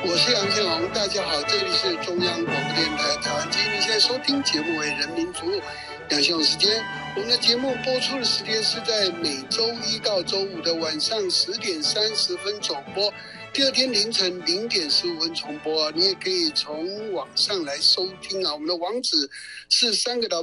我是杨建龙，大家好，这里是中央广播电台台湾之音，你现在收听节目为人民服务。杨建龙时间，我们的节目播出的时间是在每周一到周五的晚上10点30分首播，第二天凌晨0点15分重播。你也可以从网上来收听啊，我们的网址是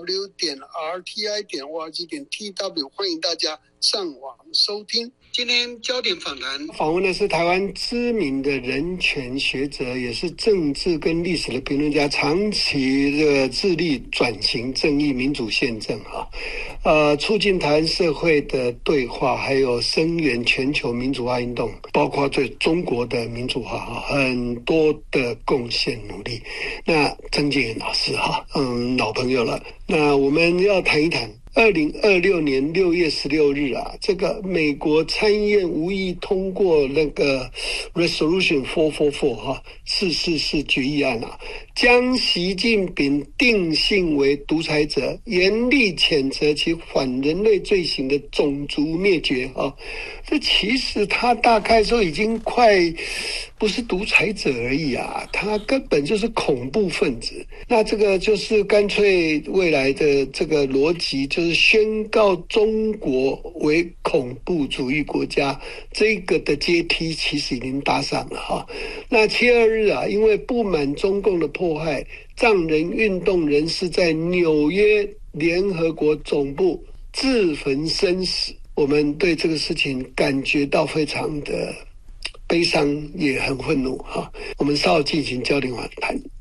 3w.rti.org.tw， 欢迎大家上网收听。今天焦点访谈访问的是台湾知名的人权学者，也是政治跟历史的评论家，长期的致力转型正义、民主宪政促进台湾社会的对话，还有声援全球民主化运动，包括对中国的民主化很多的贡献努力。那曾建元老师老朋友了，那我们要谈一谈2026年6月16日这个美国参议院无意通过那个 Resolution 444444决议案将习近平定性为独裁者，严厉谴责其反人类罪行的种族灭绝这其实他大概说已经快不是独裁者而已他根本就是恐怖分子。那这个就是干脆未来的这个逻辑，就是宣告中国为恐怖主义国家，这个的阶梯其实已经搭上了那7月2日因为不满中共的迫害，藏人运动人士在纽约联合国总部自焚生死。我们对这个事情感觉到非常的悲伤，也很愤怒我们稍后进行焦点访谈。